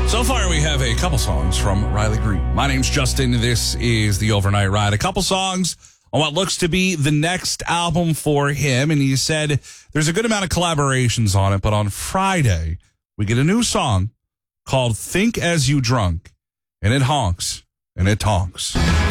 So far, we have a couple songs from Riley Green. My name's Justin. This is The Overnight Ride. A couple songs on what looks to be the next album for him. And he said there's a good amount of collaborations on it. But on Friday, we get a new song called Think As You Drunk. And it honks and it tonks.